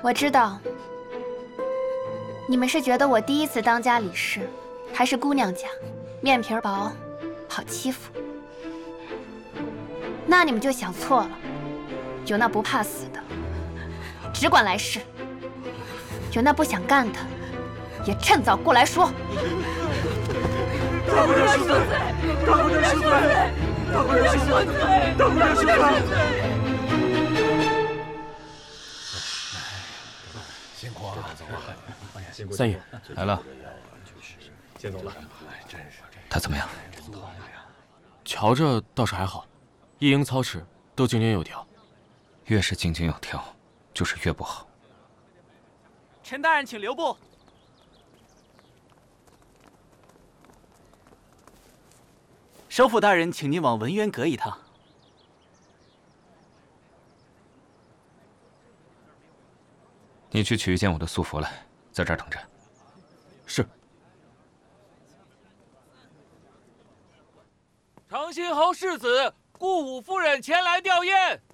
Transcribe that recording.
我知道，你们是觉得我第一次当家理事，还是姑娘家，面皮薄，好欺负。那你们就想错了。有那不怕死的，只管来试；有那不想干的，也趁早过来说。 大姑娘恕罪！大姑娘恕罪！大姑娘恕罪！大姑娘恕罪！ 辛苦啊！ 三爷来了， 先走了。 他怎么样？瞧着倒是还好，一应操持都井井有条。 越是井井有条，就是越不好。 陈大人，请留步。首府大人，请您往文渊阁一趟。 你去取一件我的素服来，在这儿等着。 是。 长兴侯世子顾武夫人前来吊唁。